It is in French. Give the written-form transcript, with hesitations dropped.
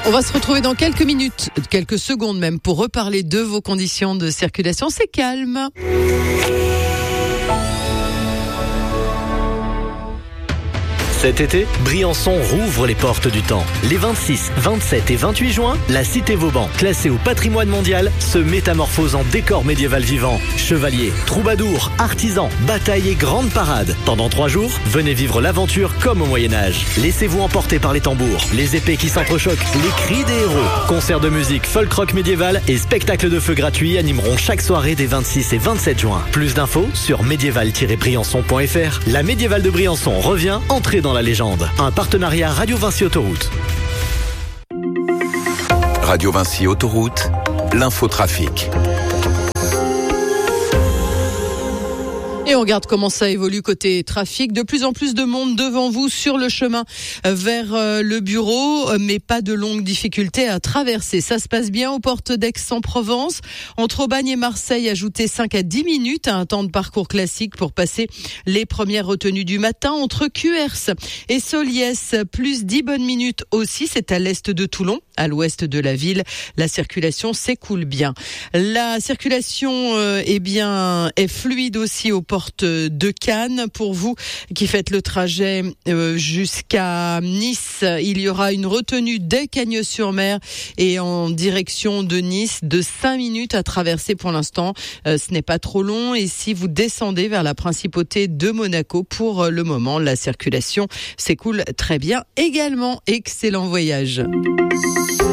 On va se retrouver dans quelques minutes, quelques secondes même, pour reparler de vos conditions de circulation. C'est calme. Cet été, Briançon rouvre les portes du temps. Les 26, 27 et 28 juin, la cité Vauban, classée au patrimoine mondial, se métamorphose en décor médiéval vivant. Chevaliers, troubadours, artisans, batailles et grandes parades. Pendant 3 jours, venez vivre l'aventure comme au Moyen-Âge. Laissez-vous emporter par les tambours, les épées qui s'entrechoquent, les cris des héros. Concerts de musique, folk rock médiéval et spectacles de feu gratuits animeront chaque soirée des 26 et 27 juin. Plus d'infos sur médiéval-briançon.fr. La médiévale de Briançon revient, entrez dans la légende. Un partenariat Radio Vinci Autoroute. Radio Vinci Autoroute, l'infotrafic. Et on regarde comment ça évolue côté trafic. De plus en plus de monde devant vous sur le chemin vers le bureau, mais pas de longues difficultés à traverser. Ça se passe bien aux portes d'Aix-en-Provence. Entre Aubagne et Marseille, ajoutez 5 à 10 minutes à un temps de parcours classique pour passer les premières retenues du matin. Entre Cuers et Soliès, plus 10 bonnes minutes aussi. C'est à l'est de Toulon, à l'ouest de la ville. La circulation s'écoule bien. La circulation est fluide aussi aux porte de Cannes. Pour vous qui faites le trajet jusqu'à Nice, il y aura une retenue dès Cagnes-sur-Mer et en direction de Nice de 5 minutes à traverser pour l'instant. Ce n'est pas trop long et si vous descendez vers la principauté de Monaco, pour le moment, la circulation s'écoule très bien également. Excellent voyage.